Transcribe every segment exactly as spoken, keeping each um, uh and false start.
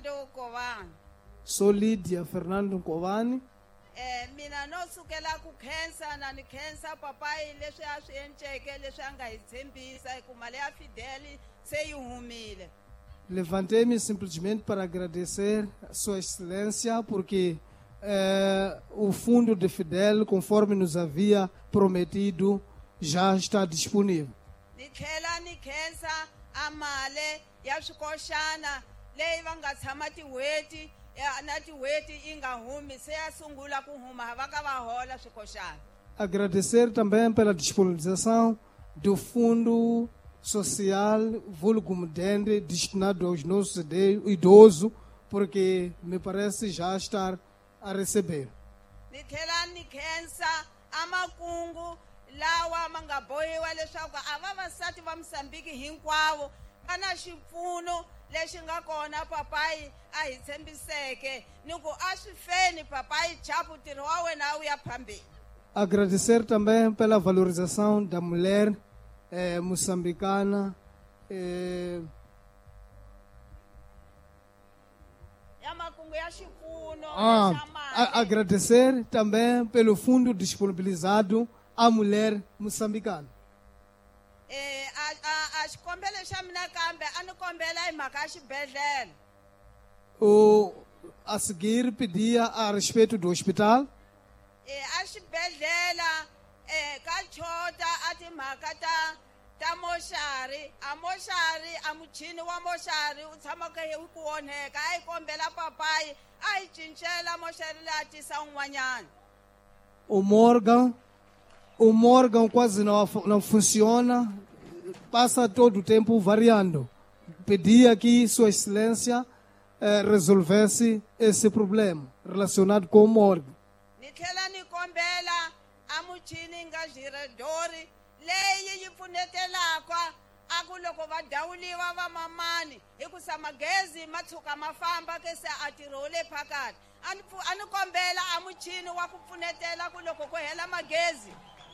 Fernando Kovani. Sou Lídia Fernando Kovani. Eh mina no sukela ku cancer na ni cancer papai leswi a swi enceke leswi a nga hi tshembisa ku mali ya Fidel se yi humile. Levantei-me simplesmente para agradecer a Sua Excelência, porque eh, o fundo de Fidel, conforme nos havia prometido, já está disponível. Ni tlhela ni cancer a mali ya swikoxana leyi va nga tshama tin'hweti na tin'hweti yi nga humi se ya sungula ku huma va ka va hola swikoxana. Agradecer também pela disponibilização do fundo social vulgo Mudende destinado aos nossos idosos, porque me parece já estar a receber. Ni tlhela ni khensa amakungu lawa ma nga bohiwa leswaku a vavasati va Mozambique hinkwavo va na xipfuno lexi nga kona papai a hi tshembiseke ni ku a swi feni papai chapu ntirho wa wena wu ya phambili. Agradecer também pela valorização da mulher eh, moçambicana. Eh, ya makungu ya xipfuno ah, lexa mali. a- agradecer também pelo fundo disponibilizado à mulher moçambicana. Eh a a a xikombelo xa mina kambe a ni kombela hi mhaka ya xibedhlele. O, a seguir, pedia a respeito do hospital. Eh a xibedhlele eh ka chota a timhaka ta ta moxari a moxari a muchini wa moxari u tshama ka hi ku onheka a yi kombela papai a yi cincela moxari leyi a tisa un'wanyana. O Morgan, o Morgan quase não, fu- não funciona, passa todo o tempo variando. Pedia que Sua Excelência eh, resolvesse esse problema relacionado com o Morgan. Ni tlhela ni kombela a muchini nga giredori leyi yi pfunetelaka a ku loko va dawuliwa va mamani hi ku sa magezi ma tshuka ma famba ke se a tirho le phakati a ni pfu- a ni kombela a muchini wa ku pfunetela ku loko ku hela magezi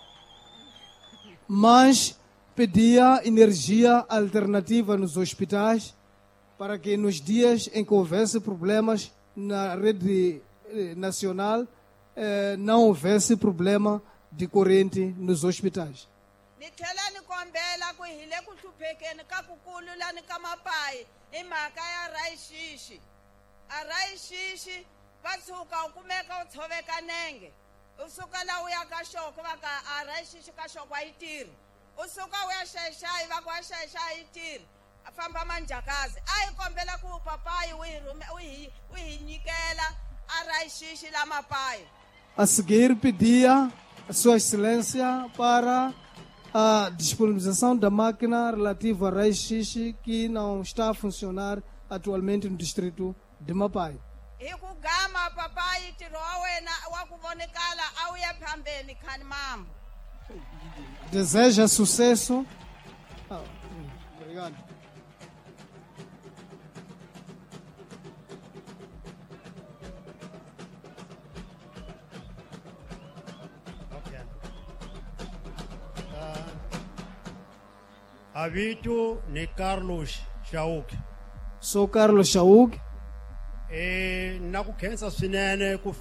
Mas pedia energia alternativa nos hospitais para que nos dias em que houvesse problemas na rede eh, nacional eh, não houvesse problema de corrente nos hospitais. ni tlhela ni kombela ku hi le ku hluphekeni ka kukulu lani ka mapayi hi mhaka ya rayixixi a rayixixi va tshuka u kumeka u tshoveka nenge u suka laha u ya ka xoko va ka a rayixixi ka xoko a yi tirhi u suka u ya xaxayi va ku wa xaxa a yi tirhi a famba manjakazi a yi kombela ku papayi u hi rhume- u hi u hi nyikela a rayixixi la mapayi. A seguir, pedia a Sua Excelência para a disponibilização da máquina relativa a raio-x que não está a funcionar atualmente no distrito de Mapai. Hi ku gama papayi ntirho wa wena wa ku vonekala a wu ya phambeni khani mambo. Deseja sucesso. Ah, hum, obrigado. Okay. Uh, Avito ni Carlos Shauk. Sou Carlos Chaug. Eh, na ku khensa swinene ku